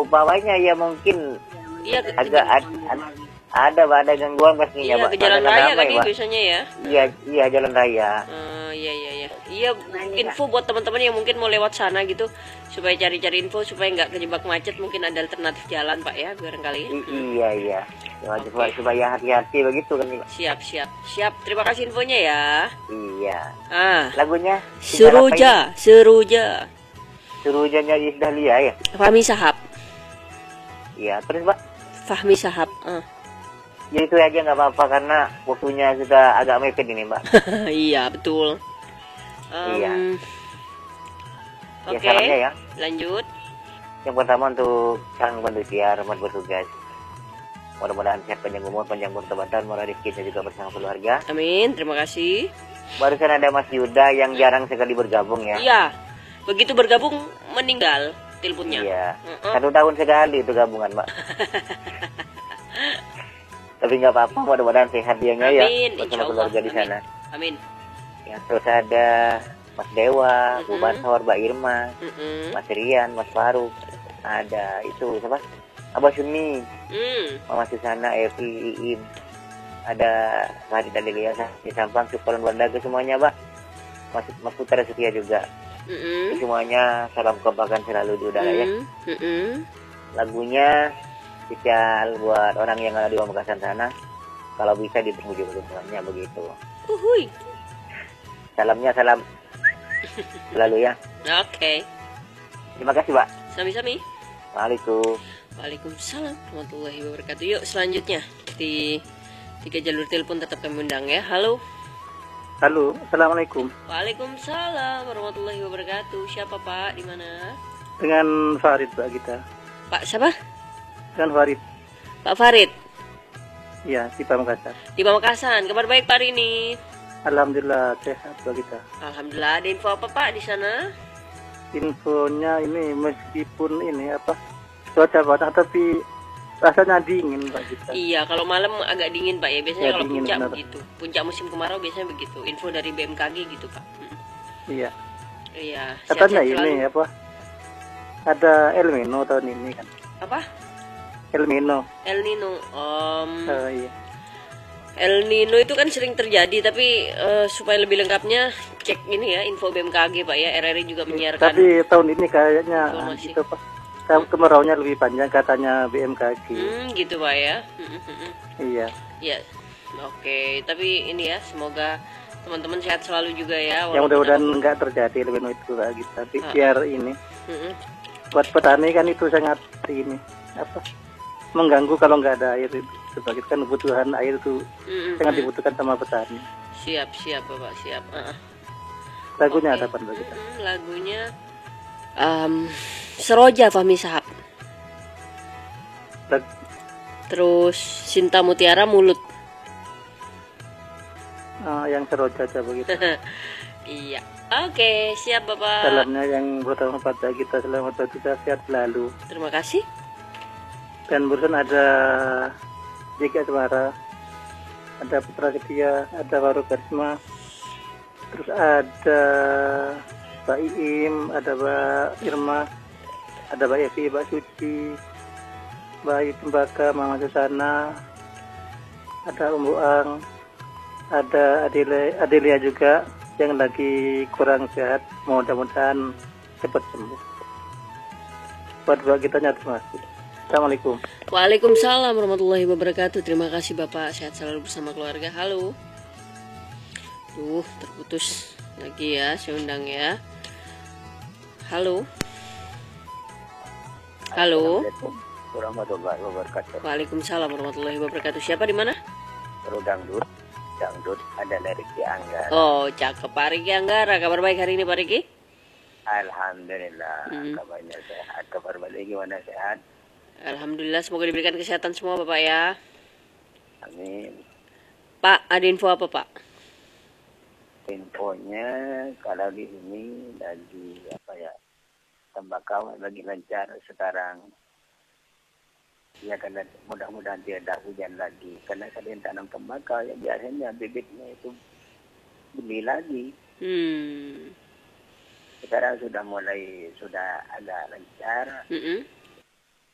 bawahnya ya mungkin Iya, agak ada gangguan pastinya, iya, Pak. ke jalan Ada raya ramai, kan ya Pak. biasanya ya. Iya jalan raya. Iya. Iya, info buat teman-teman yang mungkin mau lewat sana gitu, supaya cari-cari info supaya nggak kejebak macet, mungkin ada alternatif jalan, Pak ya, barangkali ya. Iya. Supaya hati-hati begitu kan, Pak. Siap. Terima kasih infonya ya. Iya. Lagunya Lagunya Seruja. Surujanya Iis Dahlia ya. Fahmi Sahab. Iya, terus Pak. Fahmi Sahab. Ya itu aja nggak apa-apa karena waktunya sudah agak mepet ini, Mbak. Iya, betul. Iya. Oke. Salamnya ya. Lanjut. Yang pertama untuk Kang Bandusia, Rahmat bertugas. Mudah-mudahan sehat, panjang umur, panjang bertebatan, murah rezeki dan juga bersama keluarga. Amin, terima kasih. Barusan ada Mas Yuda yang jarang sekali bergabung ya. Iya. Begitu bergabung meninggal teleponnya. Iya. 1 tahun sekali itu gabungan, Mbak. Tapi nggak apa-apa, mudah-mudahan sehat dianya ya bersama keluarga di sana. Amin. Ya, terus ada Mas Dewa, Bu Bansor, Mbak Irma, Mas Rian, Mas Faruk, ada itu siapa? Abah Suni, Mama Susana, Evi, Iim, ada Radit Adelia, di Sampang, Sukolan Bandaga semuanya, Mbak. Mas Putra Setia juga. Semuanya salam kebahagiaan selalu di udara ya. Lagunya spesial buat orang yang ada di Pamekasan sana, kalau bisa ditunggu juga semuanya begitu. Salamnya salam selalu ya. Oke. Terima kasih, Pak. Sami-sami. Waalaikumsalam warahmatullahi wabarakatuh. Yuk selanjutnya di 3 jalur telepon tetap kami undang ya. Halo, Assalamualaikum. Waalaikumsalam warahmatullahi wabarakatuh. Siapa Pak? Di mana? Dengan Farid, Pak, kita. Pak siapa? Dengan Farid. Pak Farid. Iya, di Pamekasan. Di Pamekasan. Kabar baik Pak ini? Alhamdulillah sehat, Pak, kita. Alhamdulillah. Ada info apa Pak di sana? Infonya ini meskipun ini cuaca panas tapi rasanya dingin, Pak, kita. Iya, kalau malam agak dingin Pak ya. Biasanya kalau dingin, puncak benar. begitu. Puncak musim kemarau biasanya begitu. Info dari BMKG gitu Pak. Iya. Iya. Katanya sehat-sehat ini selalu. ada El Nino tahun ini kan. Apa? El Nino. Iya. Iya. El Nino itu kan sering terjadi, tapi supaya lebih lengkapnya cek ini ya info BMKG Pak ya. RRI juga menyiarkan. Tapi tahun ini kayaknya informasi. gitu, Pak. Kemaraunya lebih panjang katanya BMKG. Gitu Pak ya. Iya. Ya. Oke, tapi ini ya semoga teman-teman sehat selalu juga ya. Yang mudah-mudahan nggak terjadi El Nino itu lagi. Tapi biar ini buat petani kan itu sangat ini mengganggu kalau nggak ada air. Sebagai kan kebutuhan air itu sangat dibutuhkan sama petani. Siap Bapak, siap. Lagunya ada apa Mbak? Lagunya Seroja Fahmi Sahab. Terus Sinta Mutiara Mulut. Yang Seroja aja begitu. Iya. Oke, siap Bapak. Salamnya yang pertama pada kita, selamat bertugas, sehat selalu. Terima kasih. Dan barusan ada Jika Suara, ada Putra Setia, ada Faruk Karisma, terus ada Mbak Iim, ada Mbak Irma, ada Mbak Evi, Mbak Suci, Mbak Tembaka, Mama Susana, ada Umbuang, ada Adelia juga yang lagi kurang sehat, mudah-mudahan cepat sembuh. Buat kita terima kasih. Assalamualaikum. Waalaikumsalam warahmatullahi wabarakatuh. Terima kasih Bapak, sehat selalu bersama keluarga. Halo. Terputus lagi ya, saya undang ya. Halo. Assalamualaikum warahmatullahi wabarakatuh. Waalaikumsalam warahmatullahi wabarakatuh. Siapa di mana? Dangdut ada dari Riki Anggara. Oh, cakep Pak Riki Anggara. Kabar baik hari ini Pak Riki? Alhamdulillah, kabarnya sehat. Kabar balik gimana, sehat? Alhamdulillah, semoga diberikan kesehatan semua Bapak ya. Amin. Pak, ada info apa Pak? Infonya kalau di sini lagi tembakau lagi lancar sekarang. Ya karena mudah-mudahan tidak hujan lagi. Karena kalian tanam tembakau ya biasanya bibitnya itu beli lagi. Sekarang sudah agak lancar.